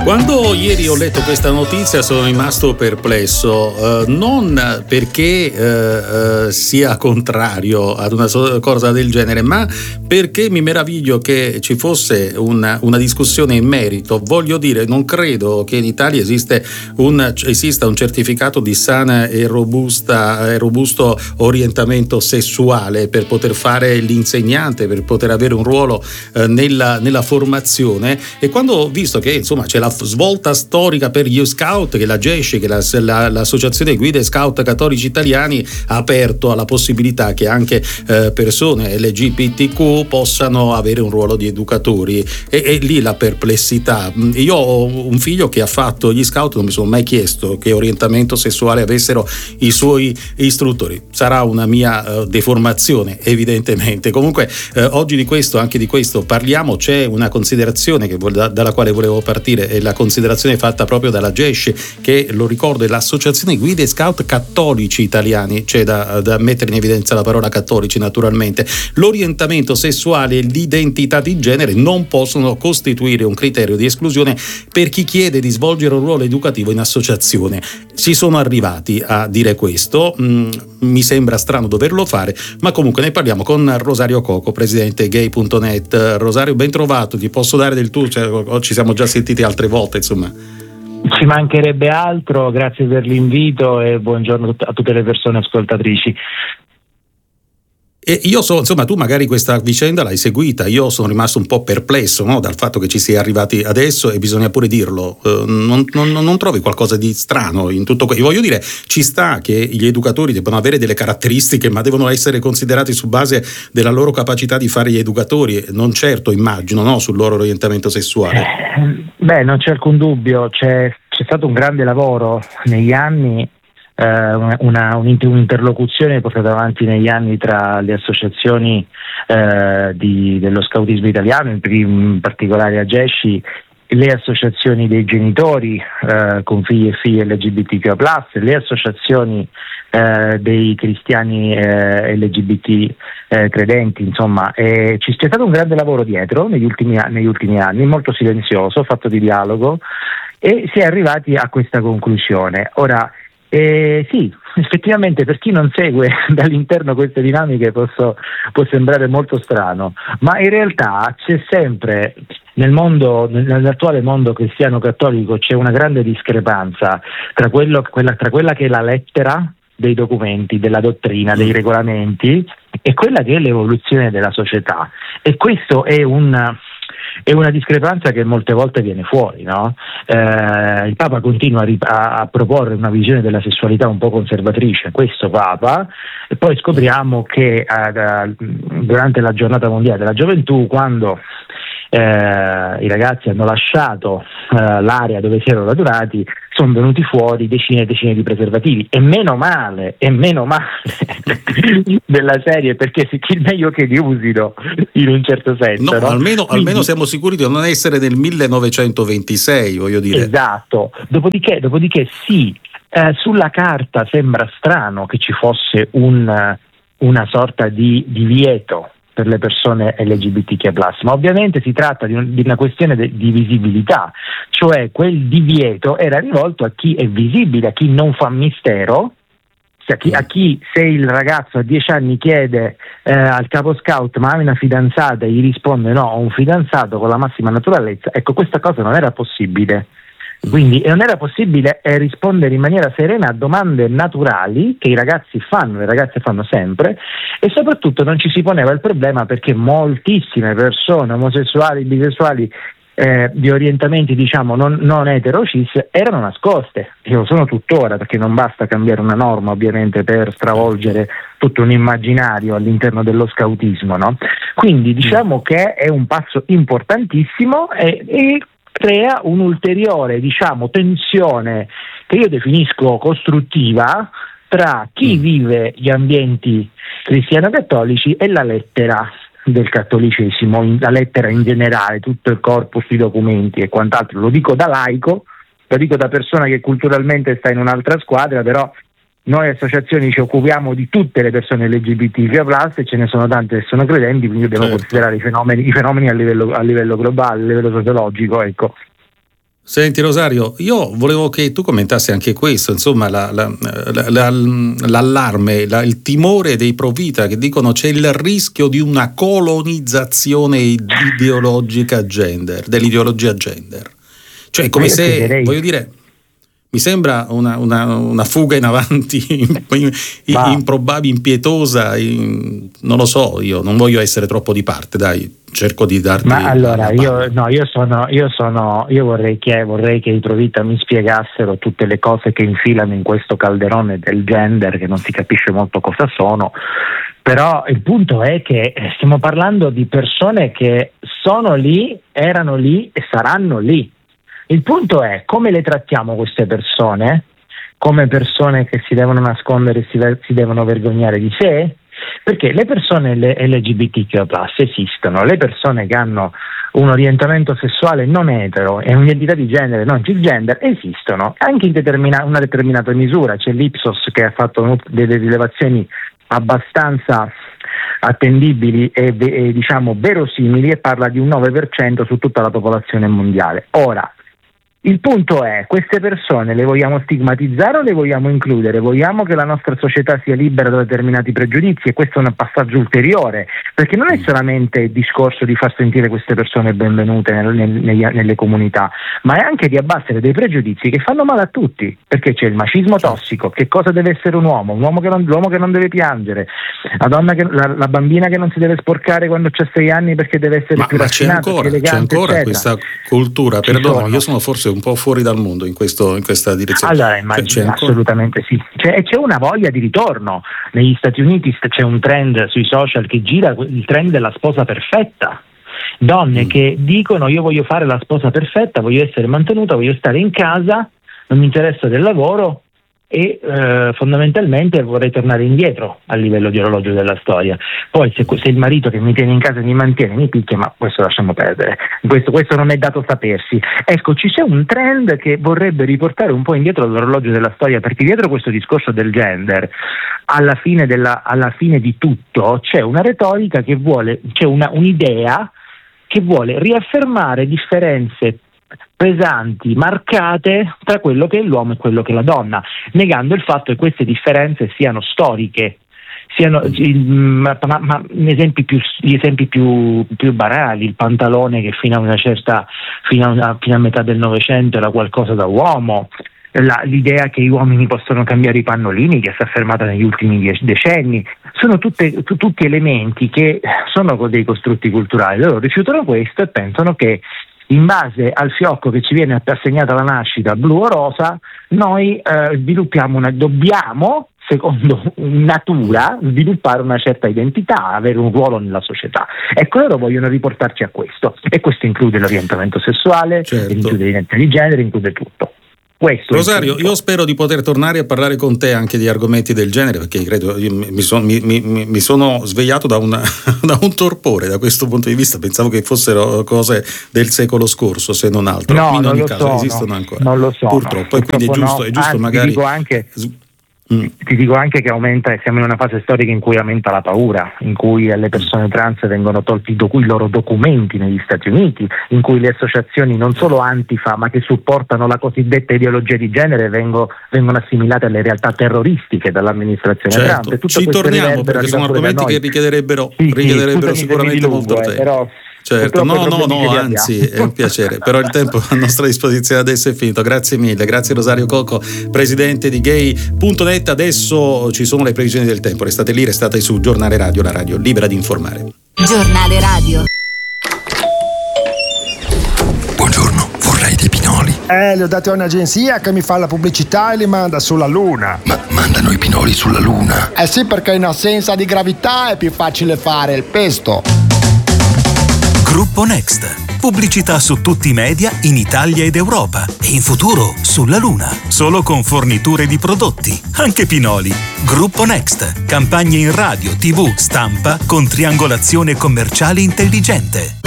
Quando ieri ho letto questa notizia sono rimasto perplesso, non perché sia contrario ad una cosa del genere, ma perché mi meraviglio che ci fosse una discussione in merito. Voglio dire, non credo che in Italia esista un certificato di sana e robusto orientamento sessuale per poter fare l'insegnante, per poter avere un ruolo nella formazione. E quando ho visto che insomma c'è la svolta storica per gli scout, che la GESCI, che l'associazione guide scout cattolici italiani, ha aperto alla possibilità che anche persone LGBTQ possano avere un ruolo di educatori, e lì la perplessità. Io ho un figlio che ha fatto gli scout, non mi sono mai chiesto che orientamento sessuale avessero i suoi istruttori. Sarà una mia deformazione, evidentemente. Comunque oggi anche di questo parliamo. C'è una considerazione dalla quale volevo partire, è la considerazione fatta proprio dalla GESCI, che, lo ricordo, è l'associazione guide scout cattolici italiani. C'è da mettere in evidenza la parola cattolici, naturalmente. L'orientamento sessuale e l'identità di genere non possono costituire un criterio di esclusione per chi chiede di svolgere un ruolo educativo in associazione. Si sono arrivati a dire questo, mi sembra strano doverlo fare, ma comunque ne parliamo con Rosario Coco, presidente gay.net. Rosario, ben trovato, ti posso dare del tu, ci siamo già sentiti altre volte, insomma. Ci mancherebbe altro, grazie per l'invito e buongiorno a tutte le persone ascoltatrici. E io insomma, tu magari questa vicenda l'hai seguita, io sono rimasto un po' perplesso, no, dal fatto che ci sia arrivati adesso, e bisogna pure dirlo. Non trovi qualcosa di strano in tutto questo? Voglio dire, ci sta che gli educatori debbano avere delle caratteristiche, ma devono essere considerati su base della loro capacità di fare gli educatori, non certo, immagino, no, sul loro orientamento sessuale. Non c'è alcun dubbio, c'è stato un grande lavoro negli anni, un'interlocuzione portata avanti negli anni tra le associazioni dello scautismo italiano, in particolare a GESCI, le associazioni dei genitori con figli e figlie LGBTQ+, le associazioni dei cristiani LGBT credenti, insomma, c'è stato un grande lavoro dietro negli ultimi anni, molto silenzioso, fatto di dialogo, e si è arrivati a questa conclusione. Ora, sì, effettivamente, per chi non segue dall'interno queste dinamiche può sembrare molto strano, ma in realtà c'è sempre nell'attuale mondo cristiano cattolico c'è una grande discrepanza tra quella che è la lettera dei documenti, della dottrina, dei regolamenti, e quella che è l'evoluzione della società, e questo è una discrepanza che molte volte viene fuori, no? Il Papa continua a proporre una visione della sessualità un po' conservatrice, questo Papa, e poi scopriamo che durante la giornata mondiale della gioventù, quando i ragazzi hanno lasciato l'area dove si erano radunati, sono venuti fuori decine e decine di preservativi, e meno male della serie, perché il meglio che li usino, in un certo senso, no? Almeno siamo sicuri di non essere nel 1926, voglio dire. Esatto. Dopodiché sì, sulla carta sembra strano che ci fosse una sorta di divieto per le persone LGBTQ+, ma ovviamente si tratta di una questione di visibilità, cioè quel divieto era rivolto a chi è visibile, a chi non fa mistero, a chi, se il ragazzo a 10 anni chiede al capo scout ma hai una fidanzata, e gli risponde no, ho un fidanzato, con la massima naturalezza. Ecco, questa cosa non era possibile. Quindi non era possibile rispondere in maniera serena a domande naturali che i ragazzi fanno, le ragazze fanno sempre, e soprattutto non ci si poneva il problema perché moltissime persone omosessuali, bisessuali, di orientamenti diciamo non etero-cis erano nascoste, e lo sono tuttora, perché non basta cambiare una norma ovviamente per stravolgere tutto un immaginario all'interno dello scautismo, no? Quindi diciamo che è un passo importantissimo e crea un'ulteriore, diciamo, tensione che io definisco costruttiva tra chi vive gli ambienti cristiano-cattolici e la lettera del cattolicesimo, la lettera in generale, tutto il corpus di documenti e quant'altro. Lo dico da laico, lo dico da persona che culturalmente sta in un'altra squadra, però noi associazioni ci occupiamo di tutte le persone LGBTQ+, e ce ne sono tante che sono credenti, quindi dobbiamo considerare i fenomeni a livello globale, a livello sociologico, ecco. Senti Rosario, io volevo che tu commentassi anche questo, insomma l'allarme, il timore dei pro vita che dicono c'è il rischio di una colonizzazione ideologica gender, dell'ideologia gender, cioè come se, voglio dire, mi sembra una fuga in avanti improbabile, impietosa, non lo so, io non voglio essere troppo di parte, dai, cerco di darti. Ma allora io vorrei che i Provita mi spiegassero tutte le cose che infilano in questo calderone del gender, che non si capisce molto cosa sono. Però il punto è che stiamo parlando di persone che sono lì, erano lì e saranno lì. Il punto è come le trattiamo queste persone, come persone che si devono nascondere, si devono vergognare di sé, perché le persone LGBTQ+ esistono, le persone che hanno un orientamento sessuale non etero e un'identità di genere non cisgender esistono, anche in una determinata misura. C'è l'Ipsos che ha fatto delle rilevazioni abbastanza attendibili e diciamo verosimili e parla di un 9% su tutta la popolazione mondiale. Ora, il punto è, queste persone le vogliamo stigmatizzare o le vogliamo includere? Vogliamo che la nostra società sia libera da determinati pregiudizi? E questo è un passaggio ulteriore, perché non è solamente il discorso di far sentire queste persone benvenute nelle comunità, ma è anche di abbattere dei pregiudizi che fanno male a tutti, perché c'è il macismo tossico. Che cosa deve essere un uomo? L'uomo che non deve piangere, la bambina che non si deve sporcare quando c'ha 6 anni perché deve essere più raffinata, più elegante, c'è ancora eccetera. Questa cultura, perdona, io sono forse un po' fuori dal mondo in questa direzione. Allora immagino, assolutamente sì. C'è una voglia di ritorno. Negli Stati Uniti c'è un trend sui social che gira, il trend della sposa perfetta. Donne che dicono: io voglio fare la sposa perfetta, voglio essere mantenuta, voglio stare in casa, non mi interessa del lavoro e fondamentalmente vorrei tornare indietro a livello di orologio della storia. Poi se il marito che mi tiene in casa mi mantiene, mi picchia, ma questo lasciamo perdere, questo non è dato sapersi. Ecco, c'è un trend che vorrebbe riportare un po' indietro l'orologio della storia, perché dietro questo discorso del gender, alla fine di tutto c'è una retorica che c'è un'idea che vuole riaffermare differenze pesanti, marcate tra quello che è l'uomo e quello che è la donna, negando il fatto che queste differenze siano storiche, gli esempi più banali, il pantalone che fino a metà del Novecento era qualcosa da uomo, l'idea che gli uomini possono cambiare i pannolini, che si è affermata negli ultimi decenni, sono tutti elementi che sono dei costrutti culturali. Loro rifiutano questo e pensano che in base al fiocco che ci viene assegnato alla nascita, blu o rosa, noi dobbiamo, secondo natura, sviluppare una certa identità, avere un ruolo nella società. Ecco, loro vogliono riportarci a questo, e questo include l'orientamento sessuale, certo. Include l'identità di genere, include tutto. Rosario, io spero di poter tornare a parlare con te anche di argomenti del genere, perché credo mi sono svegliato da un torpore da questo punto di vista. Pensavo che fossero cose del secolo scorso, se non altro. No, in ogni caso esistono ancora. Non lo so. Purtroppo, e quindi è giusto Anzi, magari. Ti dico anche che siamo in una fase storica in cui aumenta la paura, in cui alle persone trans vengono tolti i loro documenti negli Stati Uniti, in cui le associazioni non solo Antifa ma che supportano la cosiddetta ideologia di genere vengono assimilate alle realtà terroristiche dall'amministrazione Trump. Certo. Ci torniamo perché sono argomenti che richiederebbero sicuramente molto tempo. Però certo, no, anzi è un piacere, però il tempo a nostra disposizione adesso è finito. Grazie mille, grazie Rosario Cocco, presidente di Gay.net. Adesso ci sono le previsioni del tempo, restate lì, restate su Giornale Radio, la radio libera di informare. Giornale Radio. Buongiorno, vorrei dei pinoli. Li ho dati a un'agenzia che mi fa la pubblicità e li manda sulla Luna. Ma mandano i pinoli sulla Luna? Eh sì, perché in assenza di gravità è più facile fare il pesto. Gruppo Next. Pubblicità su tutti i media in Italia ed Europa e in futuro sulla Luna. Solo con forniture di prodotti, anche pinoli. Gruppo Next. Campagne in radio, TV, stampa con triangolazione commerciale intelligente.